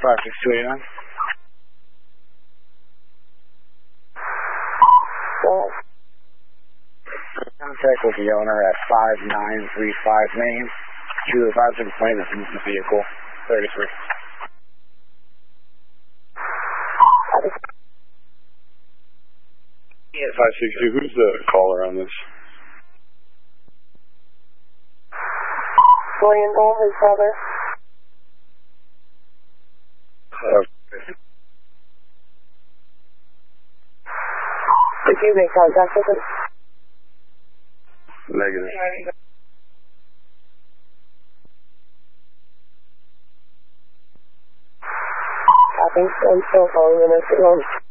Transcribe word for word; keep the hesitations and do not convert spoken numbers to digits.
five six two eight nine. What? Contact with the owner at five nine three five Main. Julie five six plane is in the vehicle. thirty-three. Yeah, five six two. Who's the caller on this? Randall, his brother. Okay. Did you make contact with him? Negative. I think so. I'm still calling the next one.